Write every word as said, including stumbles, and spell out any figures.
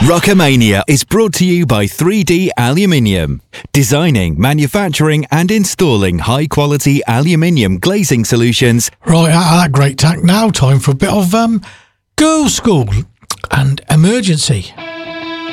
Rockamania is brought to you by three D Aluminium. Designing, manufacturing and installing high-quality aluminium glazing solutions. Right, out of that great tank now, time for a bit of um, girls' school and emergency.